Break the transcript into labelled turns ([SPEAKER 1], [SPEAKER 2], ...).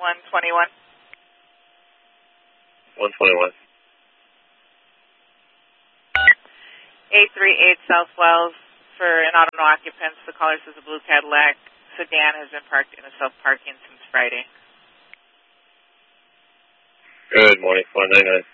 [SPEAKER 1] 121.
[SPEAKER 2] 121.
[SPEAKER 1] 838 South Wells for an auto occupant. The caller says a blue Cadillac sedan has been parked in a self-parking since Friday.
[SPEAKER 2] Good morning, 499.